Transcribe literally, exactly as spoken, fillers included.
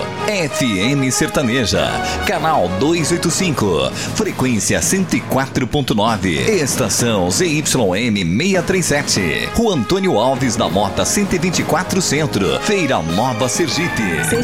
F M Sertaneja, canal duzentos e oitenta e cinco, frequência cento e quatro ponto nove, estação Z Y M seiscentos e trinta e sete, Rua Antônio Alves da Mota cento e vinte e quatro Centro, Feira Nova, Sergipe.